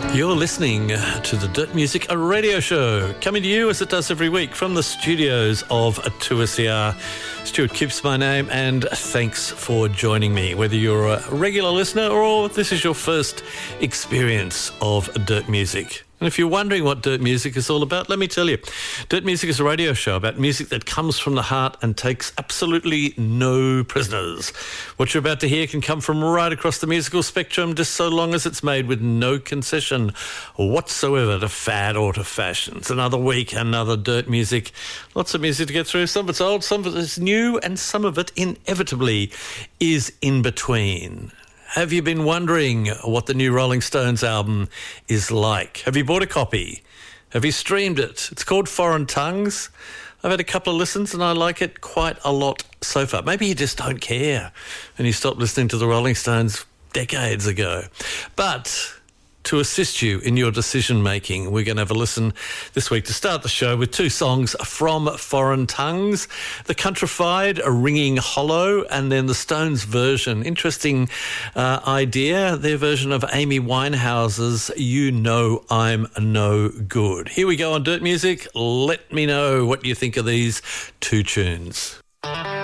You're listening to the Dirt Music Radio Show, coming to you as it does every week from the studios of 2SER. Stuart Kipps my name, and thanks for joining me, whether you're a regular listener or this is your first experience of Dirt Music. And if you're wondering what Dirt Music is all about, let me tell you. Dirt Music is a radio show about music that comes from the heart and takes absolutely no prisoners. What you're about to hear can come from right across the musical spectrum, just so long as it's made with no concession whatsoever to fad or to fashion. It's another week, another Dirt Music. Lots of music to get through. Some of it's old, some of it is new, and some of it inevitably is in between. Have you been wondering what the new Rolling Stones album is like? Have you bought a copy? Have you streamed it? It's called Foreign Tongues. I've had a couple of listens and I like it quite a lot so far. Maybe you just don't care and you stopped listening to the Rolling Stones decades ago. But to assist you in your decision-making, we're going to have a listen this week to start the show with two songs from Foreign Tongues, The Countrified, A Ringing Hollow, and then the Stones version. Interesting idea, their version of Amy Winehouse's You Know I'm No Good. Here we go on Dirt Music. Let me know what you think of these two tunes.